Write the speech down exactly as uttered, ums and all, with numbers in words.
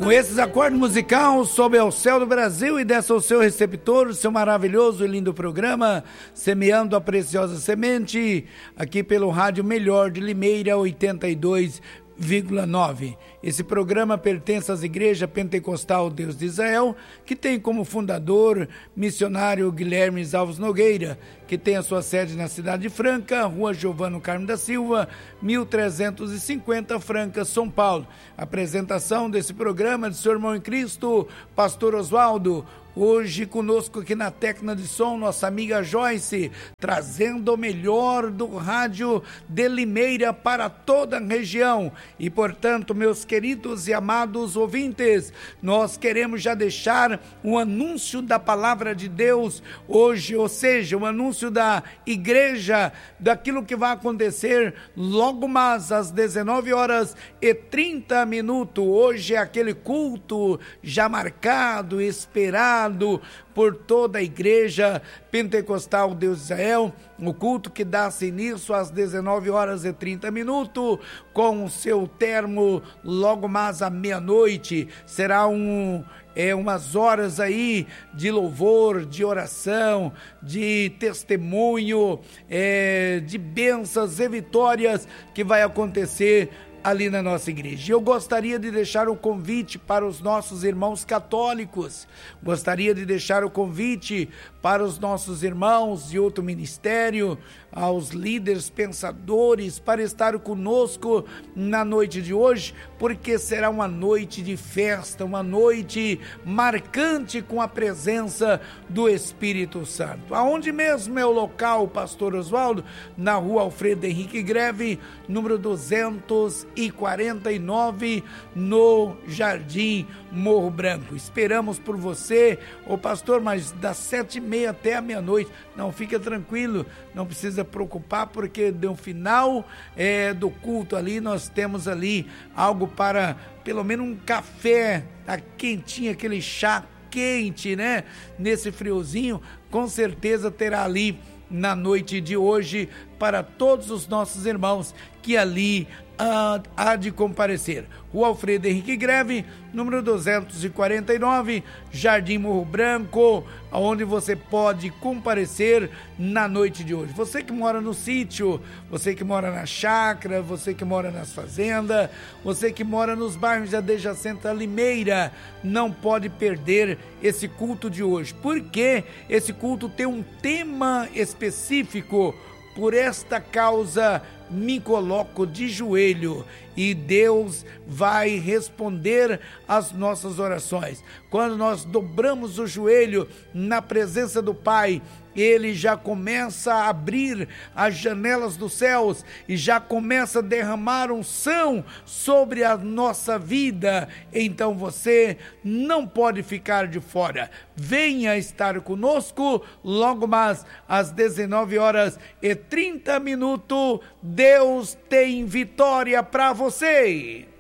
Com esses acordes musicais, sob ao céu do Brasil e dessa o seu receptor, o seu maravilhoso e lindo programa, semeando a preciosa semente, aqui pelo rádio Melhor de Limeira, oitenta e dois vírgula nove. Esse programa pertence às igrejas Pentecostal Deus de Israel, que tem como fundador missionário Guilherme Alves Nogueira, que tem a sua sede na Cidade Franca, Rua Giovano Carmo da Silva, mil trezentos e cinquenta, Franca, São Paulo. Apresentação desse programa de seu irmão em Cristo, Pastor Oswaldo. Hoje conosco aqui na técnica de som, nossa amiga Joyce, trazendo o melhor do rádio de Limeira para toda a região. E, portanto, meus queridos e amados ouvintes, nós queremos já deixar um anúncio da palavra de Deus hoje, ou seja, um anúncio da igreja, daquilo que vai acontecer logo mais às dezenove horas e trinta minutos. Hoje é aquele culto já marcado, esperado por toda a igreja Pentecostal Deus de Israel, o culto que dá-se início às dezenove horas e trinta minutos, com o seu termo logo mais à meia-noite. Será um... É umas horas aí de louvor, de oração, de testemunho, é, de bênçãos e vitórias que vai acontecer ali na nossa igreja. Eu gostaria de deixar o convite para os nossos irmãos católicos, gostaria de deixar o convite para os nossos irmãos de outro ministério, aos líderes pensadores, para estar conosco na noite de hoje, porque será uma noite de festa, uma noite marcante com a presença do Espírito Santo. Aonde mesmo é o local, Pastor Oswaldo? Na Rua Alfredo Henrique Greve, número duzentos e quarenta e nove, no Jardim Morro Branco. Esperamos por você, ô pastor, mas das sete e meia até a meia-noite. Não, fica tranquilo, não precisa preocupar, porque no final é, do culto ali, nós temos ali algo para, pelo menos um café, tá quentinho, aquele chá quente, né? Nesse friozinho, com certeza terá ali na noite de hoje para todos os nossos irmãos que ali há, há de comparecer. Rua Alfredo Henrique Greve, número duzentos e quarenta e nove, Jardim Morro Branco, onde você pode comparecer na noite de hoje. Você que mora no sítio, você que mora na chácara, você que mora nas fazendas, você que mora nos bairros adjacentes a Limeira, não pode perder esse culto de hoje, porque esse culto tem um tema específico. Por esta causa me coloco de joelho, e Deus vai responder às nossas orações. Quando nós dobramos o joelho na presença do Pai, Ele já começa a abrir as janelas dos céus e já começa a derramar unção sobre a nossa vida. Então você não pode ficar de fora. Venha estar conosco logo mais às dezenove horas e trinta minutos. Deus tem vitória para você.